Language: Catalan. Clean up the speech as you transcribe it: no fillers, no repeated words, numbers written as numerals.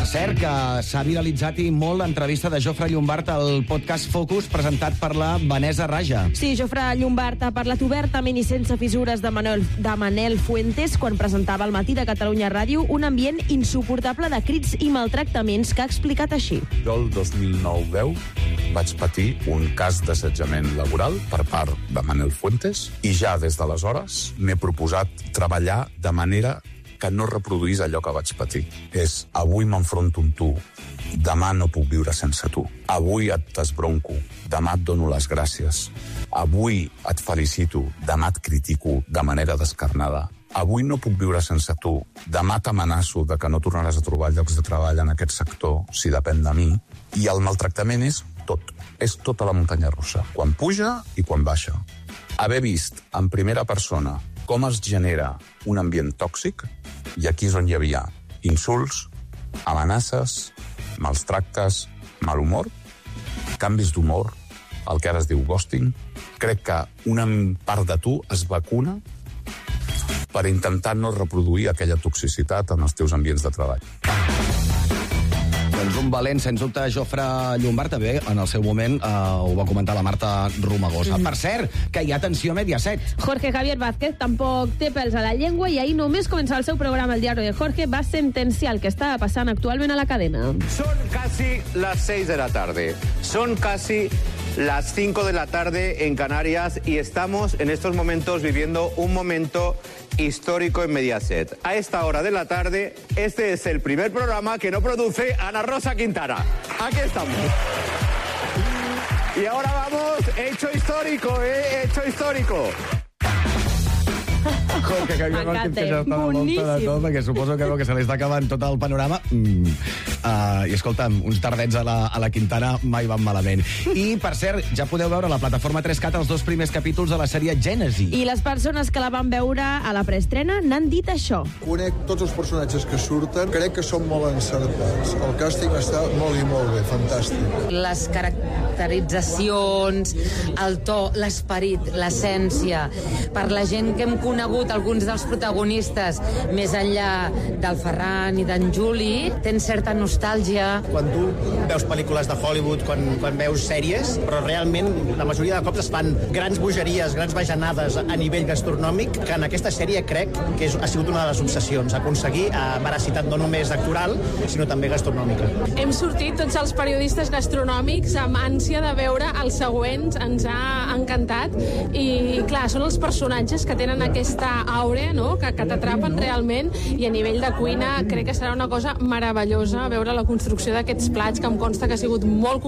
Per cert, que s'ha viralitzat i molt l'entrevista de Jofre Llombart al podcast Focus, presentat per la Vanessa Raja. Sí, Jofre Llombart ha parlat obertament i sense fissures de Manel Fuentes quan presentava al Matí de Catalunya Ràdio un ambient insuportable de crits i maltractaments que ha explicat així. Jo el 2009-10 vaig patir un cas d'assetjament laboral per part de Manel Fuentes i ja des d'aleshores m'he proposat treballar de manera que no reproduís allò que vaig patir. És, avui m'enfronto amb tu, demà no puc viure sense tu. Avui et desbronco, demà et dono les gràcies. Avui et felicito, demà et critico de manera descarnada. Avui no puc viure sense tu, demà t'amenaço de que no tornaràs a trobar llocs de treball en aquest sector, si depèn de mi. I el maltractament és tot. És tota la muntanya russa, quan puja i quan baixa. Haver vist en primera persona com es genera un ambient tòxic, i aquí és on hi havia insults, amenaces, mals tractes, mal humor, canvis d'humor, el que ara es diu ghosting. Crec que una part de tu es vacuna per intentar no reproduir aquella toxicitat en els teus ambients de treball. Doncs un valent, sens dubte, Jofre Llombart, també en el seu moment ho va comentar la Marta Romagosa. Per cert, que hi ha tensió a Mediaset. Jorge Javier Vázquez tampoc té pèls a la llengua i ahir només començava el seu programa El Diario de Jorge va sentenciar el que estava passant actualment a la cadena. Son casi las 6 de la tarde. Son casi las 5 de la tarde en Canarias y estamos en estos momentos viviendo un momento histórico en Mediaset. A esta hora de la tarde, este es el primer programa que no produce Ana Rosa Quintana. Aquí estamos. Y ahora vamos, hecho histórico, hecho histórico. Jorge Javier Vázquez, que ja està de volta de tot, perquè suposo que veu que se li està acabant tot el panorama. I escolta'm, uns tardets a la Quintana mai van malament. I, per cert, ja podeu veure a la plataforma 3Cat els 2 primers capítols de la sèrie Gènesi. I les persones que la van veure a la preestrena n'han dit això. Conec tots els personatges que surten, crec que són molt encertats. El càsting està molt i molt bé, fantàstic. Les caracteritzacions, el to, l'esperit, l'essència. Per la gent que hem conegut alguns dels protagonistes, més enllà del Ferran i d'en Juli, tens certa nostàlgia. Quan tu veus pel·lícules de Hollywood, quan veus sèries, però realment la majoria de cops es fan grans bogeries, grans bajanades a nivell gastronòmic, que en aquesta sèrie crec que ha sigut una de les obsessions, aconseguir veracitat no només actoral, sinó també gastronòmica. Hem sortit tots els periodistes gastronòmics amb ànsia de veure els següents, ens ha encantat, i clar, són els personatges que tenen aquesta aure, no?, que t'atrapen realment, i a nivell de cuina crec que serà una cosa meravellosa veure la construcció d'aquests plats, que em consta que ha sigut molt